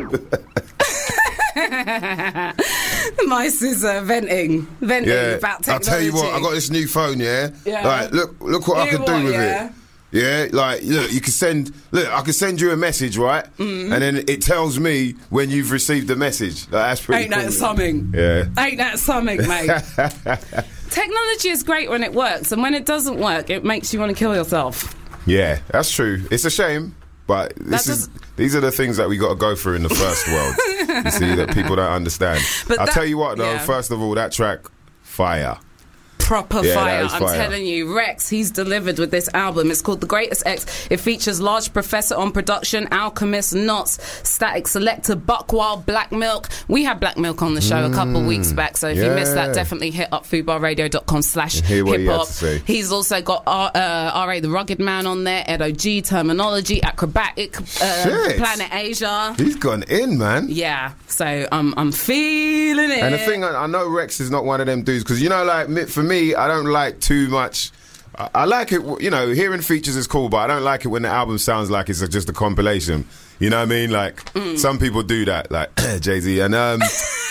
Mice is venting about technology. I'll tell you what, I got this new phone, yeah? Like, look what I can do with it. Yeah, like, look, I can send you a message, right? And then it tells me when you've received the message. Like, that's pretty Ain't cool. that something? Yeah. Ain't that something, mate? Technology is great when it works, and when it doesn't work, it makes you want to kill yourself. Yeah, that's true. It's a shame, but these are the things that we got to go through in the first world. You see, that people don't understand. But I'll tell you what, though, first of all, that track, fire. Proper fire. I'm fire. telling you, Rex, he's delivered with this album. It's called The Greatest X. It features Large Professor on production, Alchemist, Knots, Static Selector, Buckwild, Black Milk. We had Black Milk on the show a couple of weeks back, so if you missed that, definitely hit up foodbarradio.com/hip-hop. He's also got R.A. the Rugged Man on there, Edo G, Terminology, Acrobatic, Planet Asia. He's gone in, man. Yeah, so I'm feeling it. And the thing, I know Rex is not one of them dudes, because, you know, like, for me, I don't like too much. I like it, you know, hearing features is cool, but I don't like it when the album sounds like it's just a compilation. You know what I mean? Like, some people do that, like Jay-Z. And now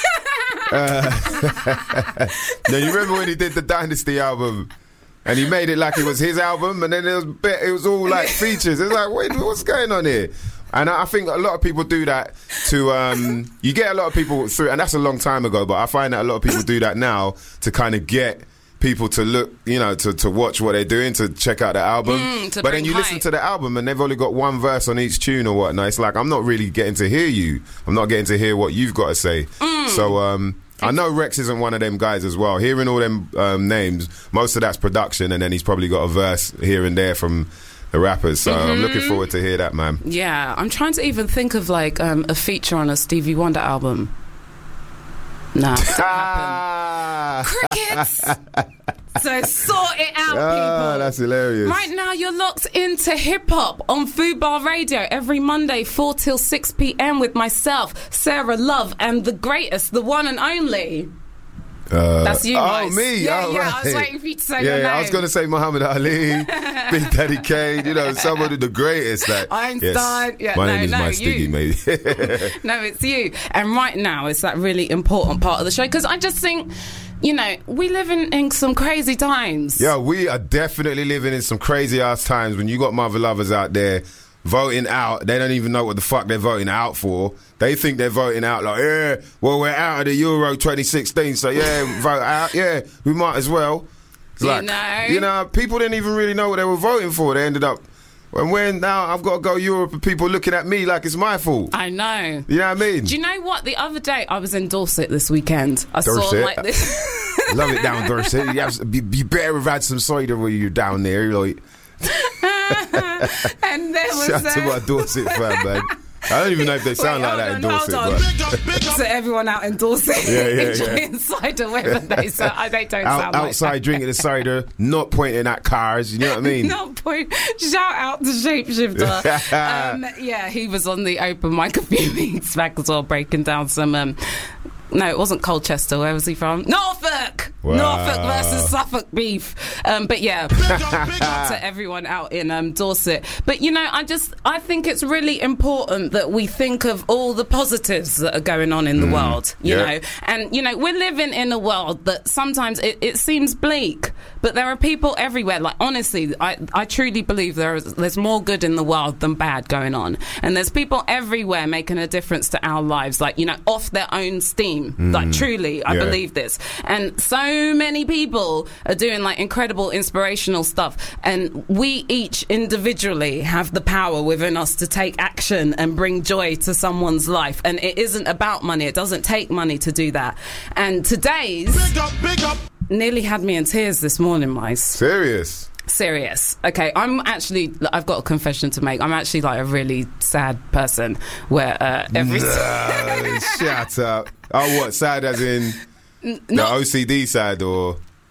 you remember when he did the Dynasty album, and he made it like it was his album, and then it was all like features. It's like, wait, what's going on here? And I think a lot of people do that to, you get a lot of people through, and that's a long time ago, but I find that a lot of people do that now to kind of get people to look, you know, to watch what they're doing, to check out the album. But then you listen to the album and they've only got one verse on each tune or whatnot. It's like, I'm not really getting to hear you. I'm not getting to hear what you've got to say. So I know Rex isn't one of them guys as well. Hearing all them names, most of that's production, and then he's probably got a verse here and there from the rappers. So I'm looking forward to hear that, man. Yeah, I'm trying to even think of like a feature on a Stevie Wonder album. Nah, crickets. So sort it out, people. That's hilarious. Right now, you're locked into hip hop on Food Bar Radio every Monday, 4 till 6 p.m. with myself, Sarah Love, and the greatest, the one and only. That's you, guys. Oh, me. Yeah, oh, yeah. right. I was waiting for you to say your name. I was going to say Muhammad Ali, Big Daddy Kane, you know, someone of the greatest. Like, Einstein. Yes, my name is Mike Stiggy, maybe. No, it's you. And right now, it's that really important part of the show, because I just think, you know, we live in some crazy times. Yeah, we are definitely living in some crazy ass times when you got mother lovers out there voting out. They don't even know what the fuck they're voting out for. They think they're voting out like, yeah, well, we're out of the Euro 2016, so yeah, vote out. Yeah, we might as well. It's like, you know, people didn't even really know what they were voting for. They ended up, when now I've got to go Europe and people looking at me like it's my fault. I know. You know what I mean? Do you know what? The other day, I was in Dorset this weekend. I saw like this. Love it down Dorset. You better have had some cider when you're down there. Like. And there was shout out to my Dorset fan, man. I don't even know if they sound like that in Dorset. But to everyone out in Dorset enjoying cider, whether they don't sound like outside that. Drinking the cider, not pointing at cars. You know what I mean? Shout out to Shapeshifter. Yeah, he was on the open mic a few weeks back as well, breaking down some. No, it wasn't Colchester. Where was he from? Norfolk! Wow. Norfolk versus Suffolk beef. But yeah, to everyone out in Dorset. But, you know, I think it's really important that we think of all the positives that are going on in the world, you know. And, you know, we're living in a world that sometimes it seems bleak, but there are people everywhere. Like, honestly, I truly believe there's more good in the world than bad going on. And there's people everywhere making a difference to our lives, like, you know, off their own steam. Like, truly, I believe this. And so many people are doing like incredible inspirational stuff, and we each individually have the power within us to take action and bring joy to someone's life. And it isn't about money. It doesn't take money to do that. And today's big up nearly had me in tears this morning, Mice. Serious. Okay, I've got a confession to make. I'm actually like a really sad person where every... shut up. Oh, what? Sad as in the OCD side, or...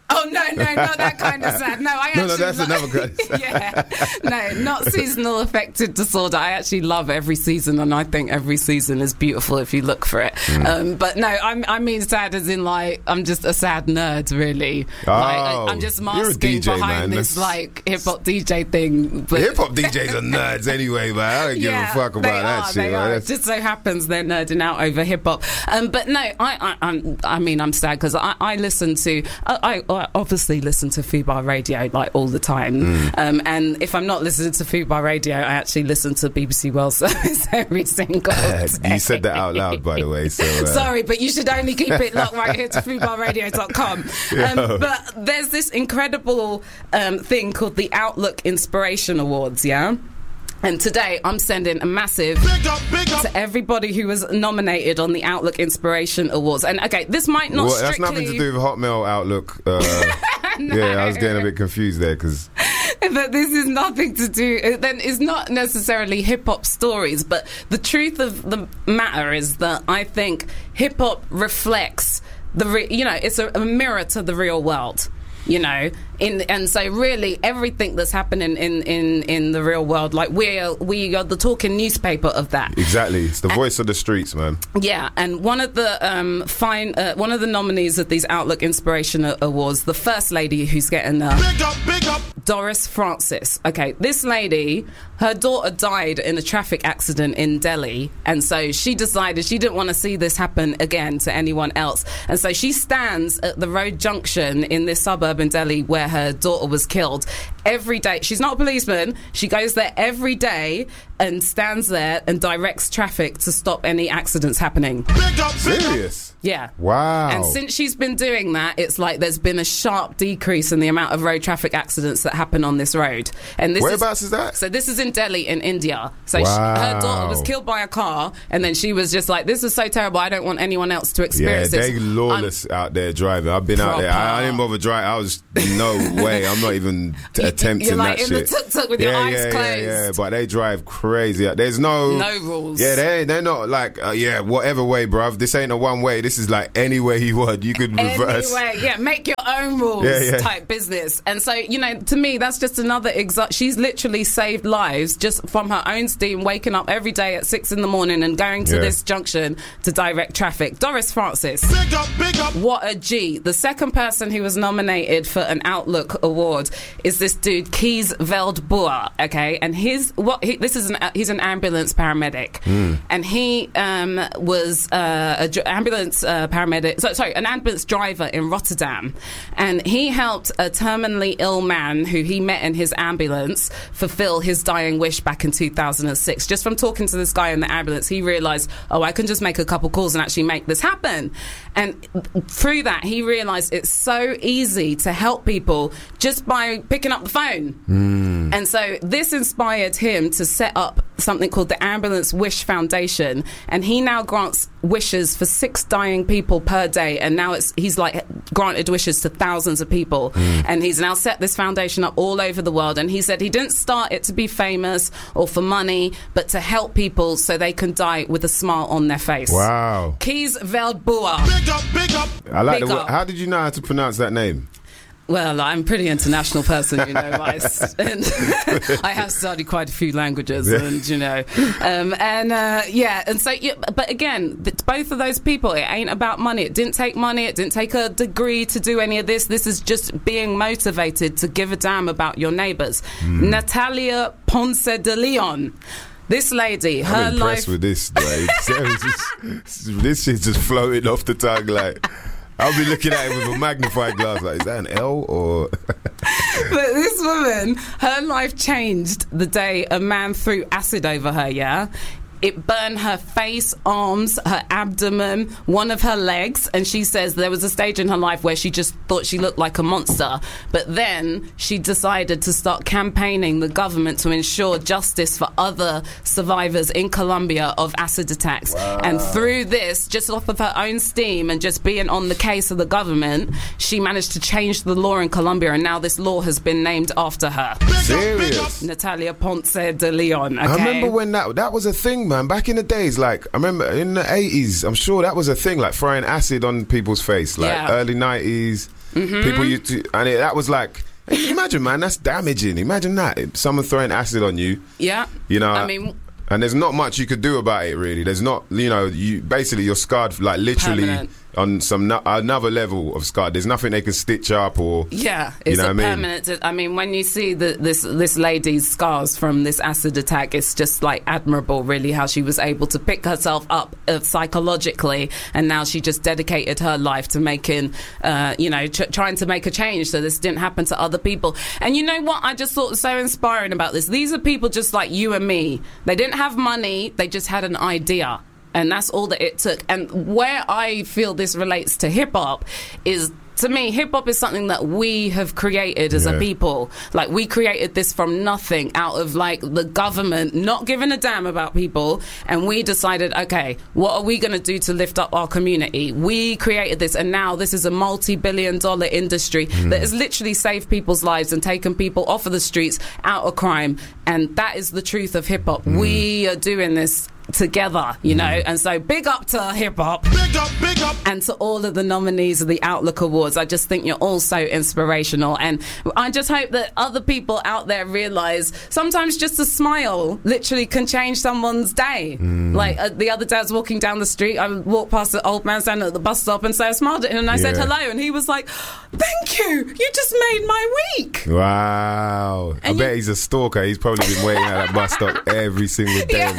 Oh, no, not that kind of sad. No, I actually... No, that's another kind of sad. Yeah. No, not seasonal affective disorder. I actually love every season, and I think every season is beautiful if you look for it. But no, I mean sad as in, like, I'm just a sad nerd, really. Oh, like, I'm just masking DJ, behind this, like, hip-hop DJ thing. But hip-hop DJs are nerds anyway, man. I don't give a fuck about that shit. They are. It just so happens they're nerding out over hip-hop. But no, I'm sad because I listen to... I obviously listen to Fubar Radio like all the time, and if I'm not listening to Fubar Radio, I actually listen to BBC World Service every single day. You said that out loud, by the way. So sorry, but you should only keep it locked right here to FubarRadio.com. But there's this incredible thing called the Outlook Inspiration Awards, yeah. And today I'm sending a massive big up to everybody who was nominated on the Outlook Inspiration Awards. And okay, this might not strictly... That's nothing to do with Hotmail Outlook. No. Yeah, I was getting a bit confused there because... But this is nothing to do... Then it's not necessarily hip-hop stories, but the truth of the matter is that I think hip-hop reflects it's a mirror to the real world. And so really everything that's happening in the real world, like we are the talking newspaper of that. Exactly, it's the voice of the streets, man. Yeah, and one of the one of the nominees of these Outlook Inspiration Awards, the first lady who's getting big up, Doris Francis. Okay, this lady, her daughter died in a traffic accident in Delhi, and so she decided she didn't want to see this happen again to anyone else, and so she stands at the road junction in this suburb in Delhi where her daughter was killed every day. She's not a policeman. She goes there every day and stands there and directs traffic to stop any accidents happening. Serious? Yeah. Wow. And since she's been doing that, it's like there's been a sharp decrease in the amount of road traffic accidents that happen on this road. And this Whereabouts is that? So this is in Delhi in India. So wow. Her daughter was killed by a car, and then she was just like, this is so terrible, I don't want anyone else to experience this. Yeah, they lawless out there driving. I've been out there. I didn't bother driving. I was, no way. I'm not even attempting You're like that in shit. The tuk-tuk with your eyes closed. Yeah, but they drive crazy. There's no rules. Yeah, they're not like, whatever way, bruv. This ain't a one way. This is like any way you want. You could reverse. Anyway, yeah, make your own rules type business. And so, to me, that's just another she's literally saved lives just from her own steam, waking up every day at 6 a.m. and going to this junction to direct traffic. Doris Francis. Big up. What a G. The second person who was nominated for an Outlook award is this dude, Kees Veldboer, okay? And he's an ambulance paramedic. And he was an ambulance paramedic, an ambulance driver in Rotterdam. And he helped a terminally ill man who he met in his ambulance fulfill his dying wish back in 2006. Just from talking to this guy in the ambulance, he realised, I can just make a couple calls and actually make this happen. And through that, he realised it's so easy to help people just by picking up the phone. And so this inspired him to set up something called the Ambulance Wish Foundation, and he now grants wishes for 6 dying people per day, and now he's like granted wishes to thousands of people. And he's now set this foundation up all over the world, and he said he didn't start it to be famous or for money, but to help people so they can die with a smile on their face. Wow. Kees Veldboer. Big up. I like the word. How did you know how to pronounce that name? Well, I'm a pretty international person, and I have studied quite a few languages, and but again, both of those people, it ain't about money. It didn't take money. It didn't take a degree to do any of this. This is just being motivated to give a damn about your neighbours. Natalia Ponce de Leon. This lady, I'm impressed with this, like, this shit's just floating off the tongue, like... I'll be looking at it with a magnifying glass, like, is that an L or... But this woman, her life changed the day a man threw acid over her, yeah? It burned her face, arms, her abdomen, one of her legs, and she says there was a stage in her life where she just thought she looked like a monster. But then she decided to start campaigning the government to ensure justice for other survivors in Colombia of acid attacks. Wow. And through this, just off of her own steam and just being on the case of the government, she managed to change the law in Colombia, and now this law has been named after her. Serious? Natalia Ponce de Leon. Okay? I remember when that was a thing, man. Back in the days, like, I remember in the 80s, I'm sure that was a thing, like throwing acid on people's face, like early 90s. People used to, and that was like, imagine, man, that's damaging. Imagine that, someone throwing acid on you. Yeah, you know. I mean, and there's not much you could do about it, really. There's not, you know, you're scarred, like literally permanent. On another level of scarred. There's nothing they can stitch up or. Yeah, you it's know a permanent. I mean, when you see this lady's scars from this acid attack, it's just like admirable, really, how she was able to pick herself up psychologically, and now she just dedicated her life to making, trying to make a change so this didn't happen to other people. And you know what? I just thought was so inspiring about this. These are people just like you and me. They didn't have money. They just had an idea. And that's all that it took. And where I feel this relates to hip-hop is, to me, hip-hop is something that we have created as a people. Like, we created this from nothing, out of, like, the government not giving a damn about people. And we decided, okay, what are we going to do to lift up our community? We created this, and now this is a multi-billion-dollar industry that has literally saved people's lives and taken people off of the streets, out of crime. And that is the truth of hip-hop. We are doing this together, you know, and so big up to hip-hop, big up, and to all of the nominees of the Outlook Awards. I just think you're all so inspirational, and I just hope that other people out there realise sometimes just a smile literally can change someone's day. Like the other day I was walking down the street, I walked past the old man standing at the bus stop, and so I smiled at him and I said hello, and he was like, thank you, you just made my week. Wow. And I bet he's a stalker. He's probably been waiting at that bus stop every single day.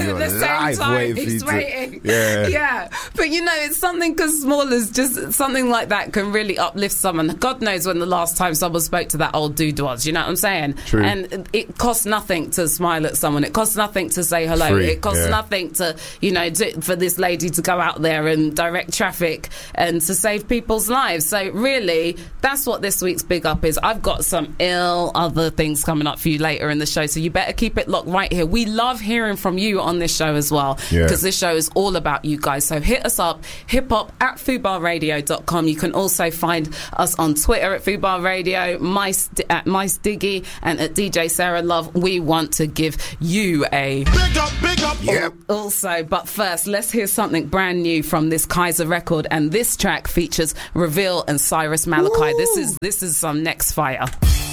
He's waiting. Yeah. But you know, it's something as small as just something like that can really uplift someone. God knows when the last time someone spoke to that old dude was, you know what I'm saying? True. And it costs nothing to smile at someone. It costs nothing to say hello. Free. It costs nothing to, you know, for this lady to go out there and direct traffic and to save people's lives. So really, that's what this week's Big Up is. I've got some other things coming up for you later in the show, so you better keep it locked right here. We love hearing from you on this show as well, because this show is all about you guys. So hit us up, hiphop@fubarradio.com. You can also find us on Twitter at Fubar Radio, at Mice Diggy, and at DJ Sarah Love. We want to give you a big up. Yep. Also, but first, let's hear something brand new from this Kaiser record, and this track features Reveal and Cyrus Malachi. This is some next fire.